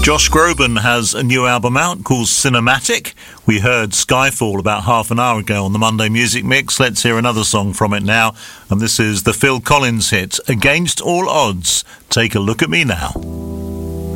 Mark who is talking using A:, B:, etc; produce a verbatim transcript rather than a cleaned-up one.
A: Josh Groban has a new album out called Cinematic. We heard Skyfall about half an hour ago on the Monday Music Mix. Let's hear another song from it now. And this is the Phil Collins hit, Against All Odds. Take a look at me now.